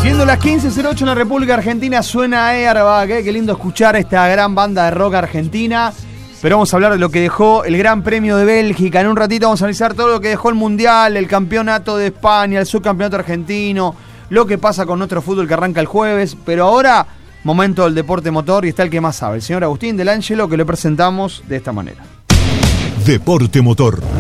Siendo las 15:08 en la República Argentina, suena Airbag, qué lindo escuchar esta gran banda de rock argentina. Pero vamos a hablar de lo que dejó el Gran Premio de Bélgica. En un ratito vamos a analizar todo lo que dejó el Mundial, el Campeonato de España, el Subcampeonato Argentino, lo que pasa con nuestro fútbol que arranca el jueves. Pero ahora, momento del deporte motor y está el que más sabe, el señor Agustín Del Ángelo, que le presentamos de esta manera. Deporte motor.